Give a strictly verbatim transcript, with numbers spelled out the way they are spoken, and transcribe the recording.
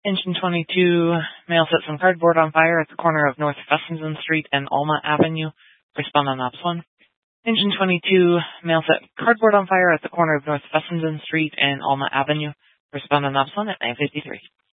Engine twenty-two, male set some cardboard on fire at the corner of North Fessenden Street and Alma Avenue. Respond on Ops one. Engine twenty-two, male set cardboard on fire at the corner of North Fessenden Street and Alma Avenue. Respond on Ops one at nine fifty-three.